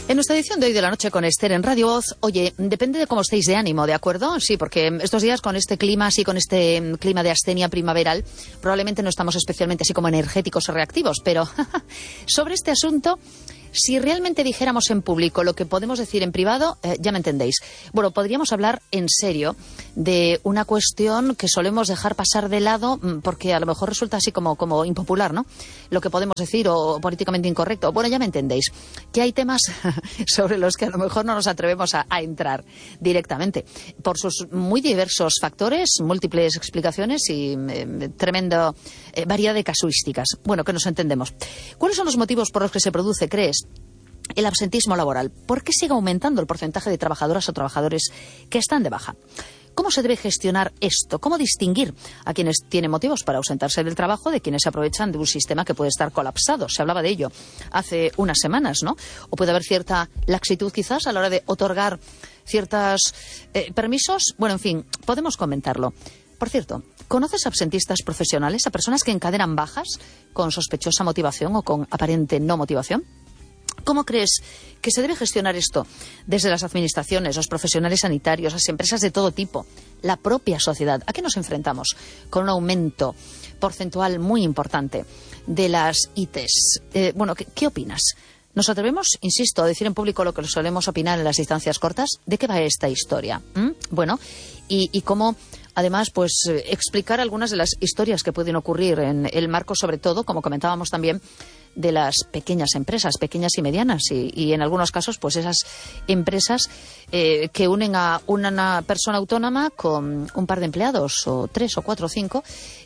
En nuestra edición de hoy de la noche con Esther en Radio Voz, oye, depende de cómo estéis de ánimo, ¿de acuerdo? Sí, porque estos días con este clima, así con este clima de astenia primaveral, probablemente no estamos especialmente así como energéticos o reactivos, pero sobre este asunto, si realmente dijéramos en público lo que podemos decir en privado, ya me entendéis. Bueno, podríamos hablar en serio de una cuestión que solemos dejar pasar de lado porque a lo mejor resulta así como impopular, ¿no? Lo que podemos decir o políticamente incorrecto. Bueno, ya me entendéis. Que hay temas sobre los que a lo mejor no nos atrevemos a entrar directamente por sus muy diversos factores, múltiples explicaciones y tremenda variedad de casuísticas. Bueno, que nos entendemos. ¿Cuáles son los motivos por los que se produce, crees, el absentismo laboral? ¿Por qué sigue aumentando el porcentaje de trabajadoras o trabajadores que están de baja? ¿Cómo se debe gestionar esto? ¿Cómo distinguir a quienes tienen motivos para ausentarse del trabajo de quienes se aprovechan de un sistema que puede estar colapsado? Se hablaba de ello hace unas semanas, ¿no? O puede haber cierta laxitud quizás a la hora de otorgar ciertos permisos. Bueno, en fin, podemos comentarlo. Por cierto, ¿conoces absentistas profesionales, a personas que encadenan bajas con sospechosa motivación o con aparente no motivación? ¿Cómo crees que se debe gestionar esto desde las administraciones, los profesionales sanitarios, las empresas de todo tipo, la propia sociedad? ¿A qué nos enfrentamos? Con un aumento porcentual muy importante de las ITs. Bueno, ¿qué opinas? ¿Nos atrevemos, insisto, a decir en público lo que solemos opinar en las distancias cortas? ¿De qué va esta historia? Bueno, y cómo, además, pues explicar algunas de las historias que pueden ocurrir en el marco, sobre todo, como comentábamos también, de las pequeñas empresas, pequeñas y medianas, y en algunos casos, pues esas empresas que unen a una persona autónoma con un par de empleados, o 3 o 4 o 5,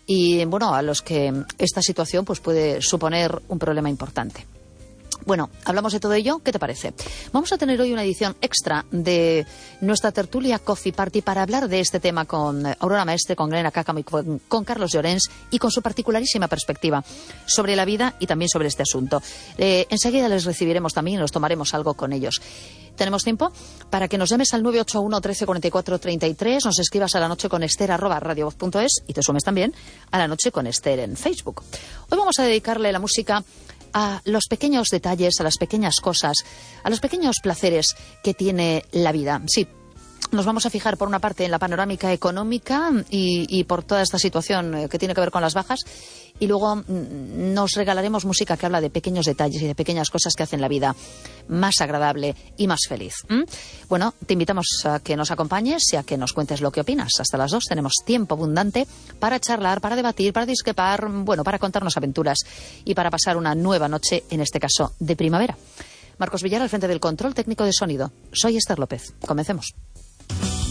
y bueno, a los que esta situación pues puede suponer un problema importante. Bueno, hablamos de todo ello, ¿qué te parece? Vamos a tener hoy una edición extra de nuestra tertulia Coffee Party para hablar de este tema con Aurora Maestre, con Glena Cácamo y con Carlos Llorens, y con su particularísima perspectiva sobre la vida y también sobre este asunto. Enseguida les recibiremos también y nos tomaremos algo con ellos. Tenemos tiempo para que nos llames al 981 13 44 33, nos escribas a la noche con Esther @radiovoz.es y te sumes también a la noche con Esther en Facebook. Hoy vamos a dedicarle la música a los pequeños detalles, a las pequeñas cosas, a los pequeños placeres que tiene la vida. Sí, nos vamos a fijar por una parte en la panorámica económica y por toda esta situación que tiene que ver con las bajas, y luego nos regalaremos música que habla de pequeños detalles y de pequeñas cosas que hacen la vida más agradable y más feliz. Bueno, te invitamos a que nos acompañes y a que nos cuentes lo que opinas. Hasta las 2 tenemos tiempo abundante para charlar, para debatir, para discrepar, bueno, para contarnos aventuras y para pasar una nueva noche, en este caso de primavera. Marcos Villar al frente del control técnico de sonido. Soy Esther López. Comencemos.